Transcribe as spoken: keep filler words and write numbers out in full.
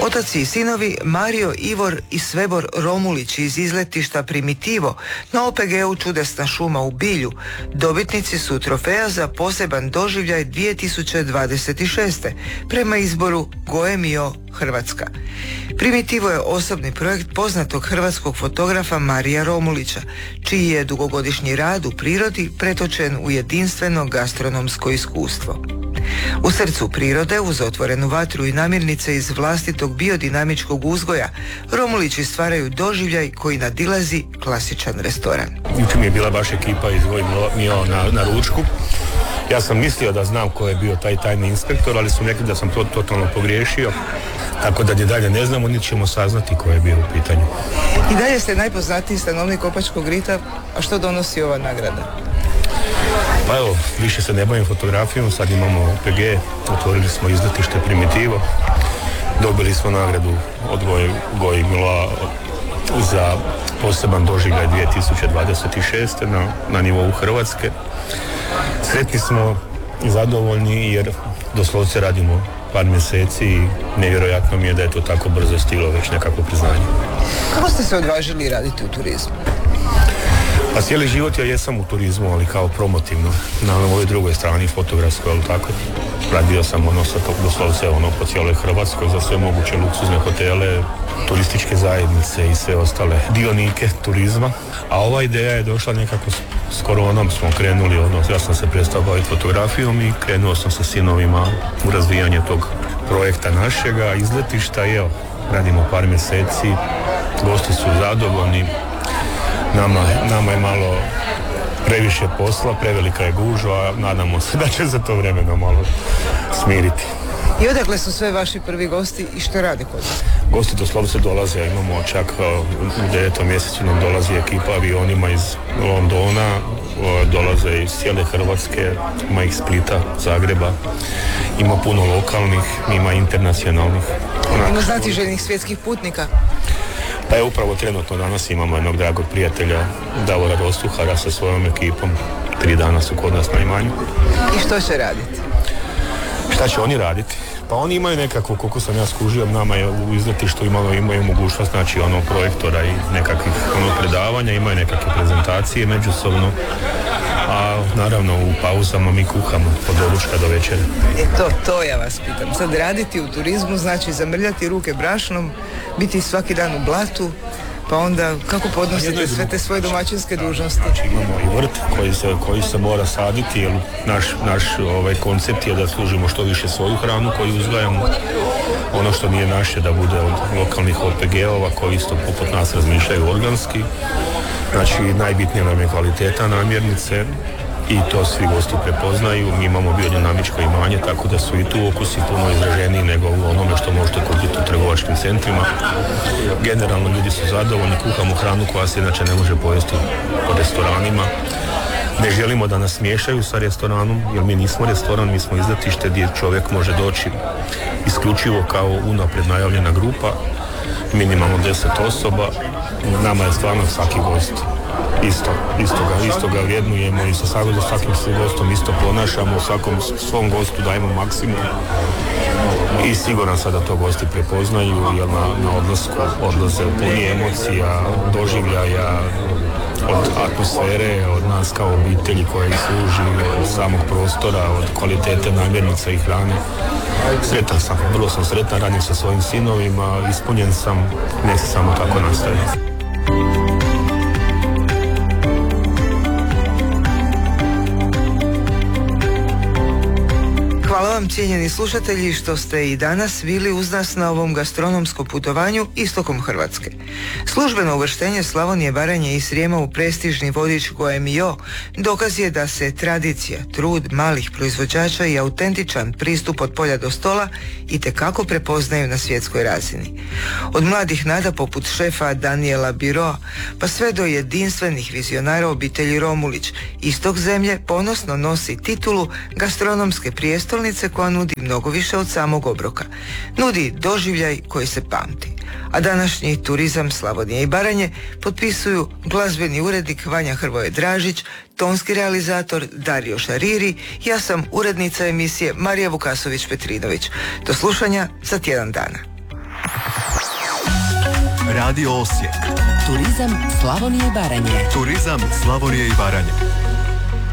Otaci i sinovi Mario, Ivor i Svebor Romulić iz izletišta Primitivo na O P G-u Čudesna šuma u Bilju dobitnici su trofeja za poseban doživljaj dvije tisuće dvadeset šeste. prema izboru Goemio Hrvatska. Primitivo je osobni projekt poznatog hrvatskog fotografa Marija Romulića, čiji je dugogodišnji rad u prirodi pretočen u jedinstveno gastronomsko iskustvo. U srcu prirode, uz otvorenu vatru i namirnice iz vlastitog biodinamičkog uzgoja, Romulići stvaraju doživljaj koji nadilazi klasičan restoran. Jučer mi je bila baš ekipa iz Goemio na, na ručku. Ja sam mislio da znam ko je bio taj tajni inspektor, ali su rekli da sam to totalno pogriješio. Tako da je dalje ne znamo, niti ćemo saznati ko je bio u pitanju. I dalje ste najpoznatiji stanovnik Kopačkog rita, a što donosi ova nagrada? Pa evo, više se ne bavim fotografijom, sad imamo O P G, otvorili smo izletište Primitivo, dobili smo nagradu od Goemila za poseban doživljaj dvije tisuće dvadeset šeste. na, na nivou Hrvatske. Sretni smo i zadovoljni jer doslovce radimo par mjeseci i nevjerojatno mi je da je to tako brzo stiglo već nekako priznanje. Kako ste se odvažili raditi u turizmu? Pa cijeli život ja jesam u turizmu, ali kao promotivno, na ovoj drugoj strani fotografskoj, ali tako. Radio sam ono sa doslovce ono po cijeloj Hrvatskoj za sve moguće luksuzne hotele, turističke zajednice i sve ostale dionike turizma. A ova ideja je došla nekako s koronom, smo krenuli, ono, ja sam se prestao baviti fotografijom i krenuo sam sa sinovima u razvijanje tog projekta našega, izletišta i evo, radimo par mjeseci, gosti su zadovoljni. Nama, nama je malo previše posla, prevelika je gužva, a nadamo se da će za to vremeno malo smiriti. I odakle su sve vaši prvi gosti i što rade kod vas? Gosti doslovce dolaze, imamo čak u devetom mjesecu nam dolazi ekipa avionima iz Londona, dolaze iz cijele Hrvatske, ima ih Splita, Zagreba, ima puno lokalnih, ima internacionalnih. Ima znatiželjnih svjetskih putnika? Pa je upravo trenutno danas imamo jednog dragog prijatelja Davora Rostuhara sa svojom ekipom. Tri dana su kod nas na imanju. I što će raditi? Šta će oni raditi? Pa oni imaju nekako, koliko sam ja skužio, nama je u izletištu imalo, imaju mogućnost, znači ono projektora i nekakvih ono predavanja, imaju nekakve prezentacije međusobno, a naravno u pauzama mi kuhamo od doručka do večera. E to, to ja vas pitam. Sad raditi u turizmu znači zamrljati ruke brašnom, biti svaki dan u blatu, pa onda kako podnosite sve te svoje domaćinske dužnosti? Znači imamo i vrt koji se, koji se mora saditi, jer naš, naš ovaj, koncept je da služimo što više svoju hranu koju uzgajamo. Ono što nije naše da bude od lokalnih O P G-ova koji isto poput nas razmišljaju organski. Znači najbitnija nam je kvaliteta namirnice i to svi gosti prepoznaju. Mi imamo biodinamičko imanje, tako da su i tu okusi puno izraženiji nego u onome što možete kupiti u trgovačkim centrima. Generalno ljudi su zadovoljni, kuhamo hranu koja se inače ne može pojesti po restoranima. Ne želimo da nas miješaju sa restoranom, jer mi nismo restoran, mi smo izletište gdje čovjek može doći isključivo kao unaprijed najavljena grupa, minimalno deset osoba. Nama je stvarno svaki gost isto, isto ga, isto ga vrijednujemo i sa svakim se gostom isto ponašamo, svakom svom gostu dajemo maksimum i siguran sam da to gosti prepoznaju, jer na, na odlasku odlaze puni emocija, doživljaja, od atmosfere, od nas kao obitelji koja ih služi, od samog prostora, od kvalitete namirnica i hrane. Sretan sam, vrlo sam sretan, radim sa svojim sinovima, ispunjen sam, ne se samo tako nastaviti. Hvala vam, cijenjeni slušatelji, što ste i danas bili uz nas na ovom gastronomskom putovanju istokom Hrvatske. Službeno uvrštenje Slavonije, Baranje i Srijema u prestižni vodič Goemio dokaz je da se tradicija, trud malih proizvođača i autentičan pristup od polja do stola itekako prepoznaju na svjetskoj razini. Od mladih nada poput šefa Daniela Biroa pa sve do jedinstvenih vizionara obitelji Romulić, istok zemlje ponosno nosi titulu gastronomske prijestolnice koja nudi mnogo više od samog obroka. Nudi doživljaj koji se pamti. A današnji turizam Slavonije i Baranje potpisuju glazbeni urednik Vanja Hrvoje Dražić, tonski realizator Dario Šariri, ja sam urednica emisije Marija Vukasović Petrinović. Do slušanja za tjedan dana. Radio Osijek. Turizam Slavonije i Baranje. Turizam Slavonije i Baranje.